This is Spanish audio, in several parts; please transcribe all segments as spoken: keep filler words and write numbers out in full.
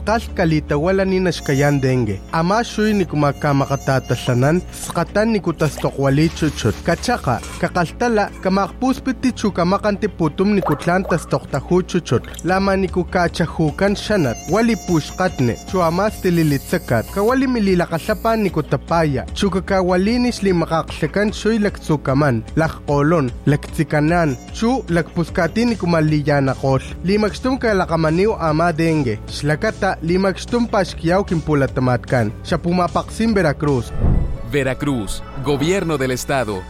Kakal kalita wala ni nashkayan dengue. Ama shuy ni kumakamakatatasanan, skatan ni kutastokwali chuchut. Kachaka, kakaltala, kamakpuspiti chukamakantiputum ni kutlan tastoktahu chuchut. Lama ni kukachahukan shanat, wali pushkatne, chuamas tililitsakat, kawali mililakasapan ni kutapaya, chukakawalinis li makaksakan shuy laktsukaman, lakkolon, laktsikanan, chu lakpuskati ni kumaliyanakol, limagstum kalakamaniw ama dengue, shlakata limagstum pashkiyaw kimpulatamatkan, siya pumapaksim Veracruz. Veracruz, Gobierno del Estado.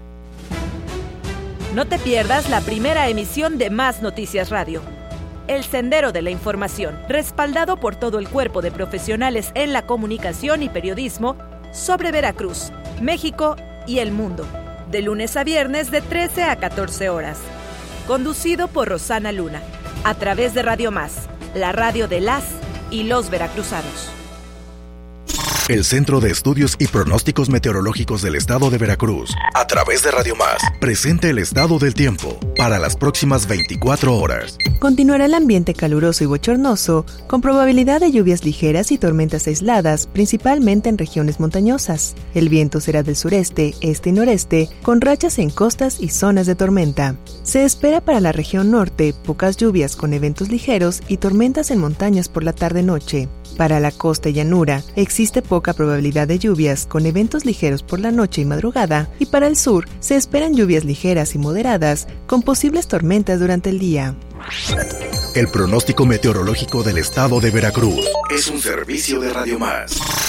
No te pierdas la primera emisión de Más Noticias Radio. El Sendero de la Información, respaldado por todo el cuerpo de profesionales en la comunicación y periodismo sobre Veracruz, México y el mundo. De lunes a viernes de trece a catorce horas. Conducido por Rosana Luna, a través de Radio Más, la radio de las y los veracruzanos. El Centro de Estudios y Pronósticos Meteorológicos del Estado de Veracruz, a través de Radio Más, presenta el estado del tiempo para las próximas veinticuatro horas. Continuará el ambiente caluroso y bochornoso, con probabilidad de lluvias ligeras y tormentas aisladas, principalmente en regiones montañosas. El viento será del sureste, este y noreste, con rachas en costas y zonas de tormenta. Se espera para la región norte pocas lluvias con eventos ligeros y tormentas en montañas por la tarde-noche. Para la costa y llanura, existe poca probabilidad de lluvias con eventos ligeros por la noche y madrugada, y para el sur se esperan lluvias ligeras y moderadas con posibles tormentas durante el día. El pronóstico meteorológico del Estado de Veracruz es un servicio de Radio Más.